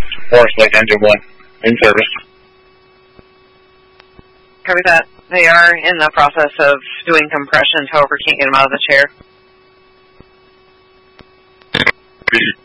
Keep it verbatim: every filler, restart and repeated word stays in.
Forest Lake Engine one in service. Copy that. They are in the process of doing compressions, however, can't get them out of the chair.